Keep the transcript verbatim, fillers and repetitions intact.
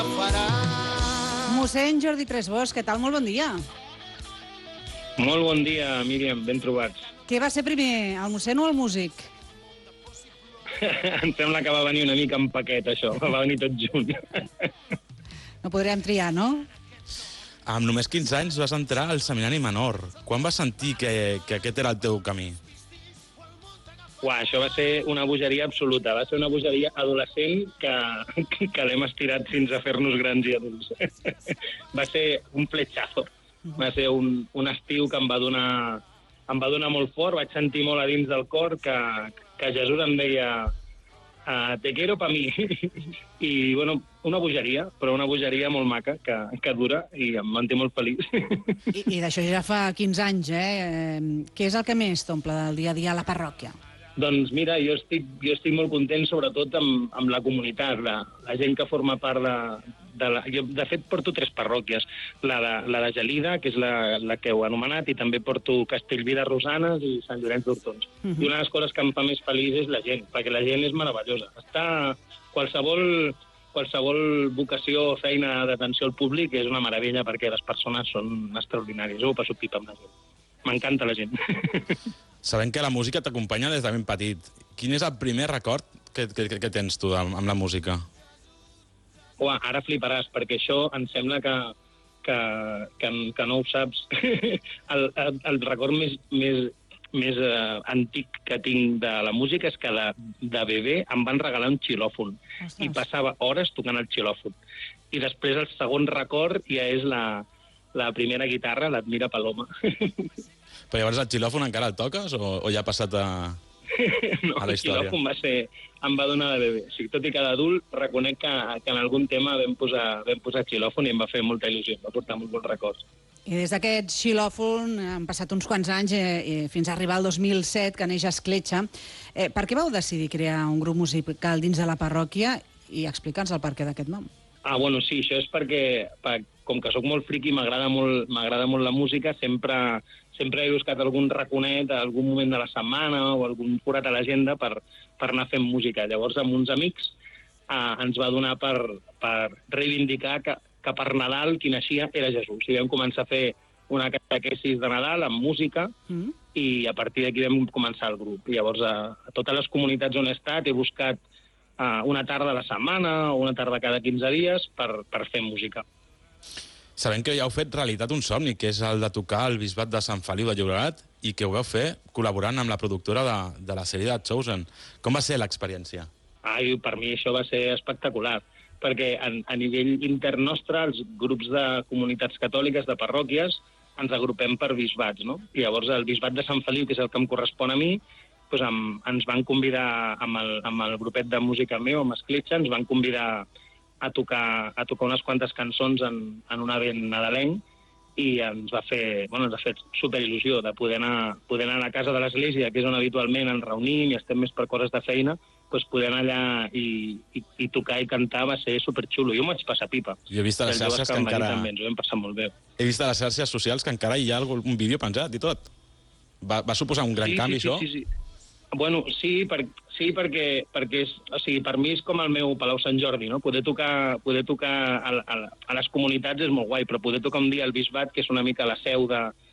Mossèn Jordi Tresbós, què tal? Molt bon dia. Molt bon dia, Míriam, ben trobats. Què va ser primer, el mossèn o el músic? Em sembla que va venir una mica en paquet, això. Va venir tot junt. No podríem triar, no? Amb només quinze anys vas entrar al seminari menor. Quan vas sentir que, que aquest era el teu camí? Uà, això va ser una bogeria absoluta. Va ser una bogeria adolescent que, que l'hem estirat fins a fer-nos grans i adults. Va ser un fletxazo. Va ser un, un estiu que em va donar em va donar molt fort. Vaig sentir molt a dins del cor que, que Jesús em deia uh, te quiero pa mi. I, bueno, una bogeria, però una bogeria molt maca, que, que dura i em manté molt feliç. I, i d'això ja fa quinze anys, eh? Què és el que més t'omple del dia a dia a la parròquia? Doncs mira, jo estic, jo estic molt content sobretot amb, amb la comunitat, la, la gent que forma part de, de la... Jo, de fet, porto tres parròquies, la de, la de Gelida, que és la, la que heu anomenat, i també porto Castellví de Rosanes i Sant Llorenç d'Hortons. Uh-huh. I una de les coses que em fa més feliç és la gent, perquè la gent és meravellosa. Està qualsevol, qualsevol vocació o feina d'atenció al públic és una meravella perquè les persones són extraordinàries. Jo ho passo pipa amb la gent. M'encanta la gent. Sabem que la música t'acompanya des de ben petit. Quin és el primer record que, que, que tens tu amb, amb la música? Uà, ara fliparàs, perquè això em sembla que, que, que, que no ho saps. el, el, el record més, més, més uh, antic que tinc de la música és que de, de bebè em van regalar un xilòfon. Ostres. I passava hores tocant el xilòfon. I després el segon record ja és la, la primera guitarra, l'Admira Paloma. Però llavors el xilòfon encara el toques o, o ja ha passat a, no, a la història? El xilòfon va ser, em va donar de bebè. O sigui, tot i que d'adult reconec que, que en algun tema vam posar, vam posar xilòfon i em va fer molta il·lusió, em va portar molt bons records. I des d'aquest xilòfon han passat uns quants anys eh, fins a arribar al dos mil set, que neix Escletxa. Eh, per què vau decidir crear un grup musical dins de la parròquia i explica'ns el perquè d'aquest nom? Ah, bueno, sí, això és perquè, per, com que sóc molt friqui i m'agrada molt, m'agrada molt la música, sempre, sempre he buscat algun raconet, algun moment de la setmana o algun forat a l'agenda per, per anar fent música. Llavors, amb uns amics eh, ens va donar per, per reivindicar que, que per Nadal qui naixia era Jesús. I vam començar a fer una catequesis de Nadal amb música mm. i a partir d'aquí vam començar el grup. I llavors, a, a totes les comunitats on he estat he buscat una tarda a la setmana o una tarda cada quinze dies per, per fer música. Sabem que ja heu fet realitat un somni, que és el de tocar al Bisbat de Sant Feliu de Llobregat i que ho vau fer col·laborant amb la productora de, de la sèrie de Chosen. Com va ser l'experiència? Ai, per mi això va ser espectacular, perquè a, a nivell intern nostre, els grups de comunitats catòliques, de parròquies, ens agrupem per bisbats, no? I llavors el Bisbat de Sant Feliu, que és el que em correspon a mi, doncs em, ens van convidar amb el, amb el grupet de música meu, amb Escletxa, ens van convidar a tocar, a tocar unes quantes cançons en, en un event nadalenc i ens va fer, bueno, ens ha fet superil·lusió de poder anar, poder anar a la casa de l'església, que és on habitualment ens reunim i estem més per coses de feina, doncs poder anar allà i, i, i tocar i cantar va ser superxulo. Jo m'ho vaig passar pipa. Jo he vist a les xarxes que, que encara... També, ens ho vam passar molt bé. He vist a les xarxes socials que encara hi ha un vídeo penjat i tot. Va, va suposar un gran sí, canvi, sí, això? Sí, sí, sí. Bueno, sí, per, sí perquè, perquè és, o sigui, per mi és com el meu Palau Sant Jordi, no? Poder tocar, poder tocar a, a, a les comunitats és molt guai, però poder tocar un dia al Bisbat, que és una mica la seu de,